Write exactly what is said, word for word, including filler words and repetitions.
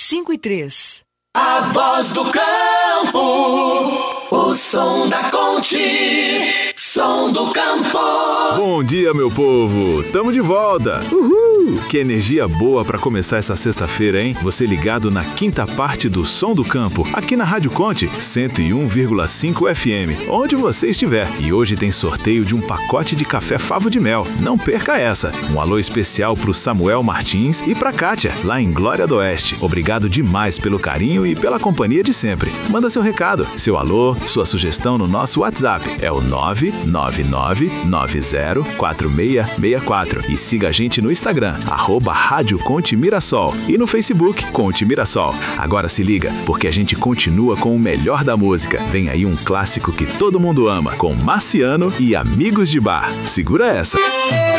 cinco e três. A voz do campo, o som da Conte, som do campo. Bom dia, meu povo, tamo de volta. Uhul! Que energia boa pra começar essa sexta-feira, hein? Você ligado na quinta parte do Som do Campo, aqui na Rádio Conte, cento e um vírgula cinco F M, onde você estiver. E hoje tem sorteio de um pacote de café Favo de Mel. Não perca essa. Um alô especial pro Samuel Martins e pra Kátia, lá em Glória do Oeste. Obrigado demais pelo carinho e pela companhia de sempre. Manda seu recado, seu alô, sua sugestão no nosso WhatsApp. É o nove nove nove nove zero quatro seis seis quatro. E siga a gente no Instagram, arroba Rádio Conte Mirassol. E no Facebook, Conte Mirassol. Agora se liga, porque a gente continua com o melhor da música. Vem aí um clássico que todo mundo ama, com Marciano e Amigos de Bar. Segura essa.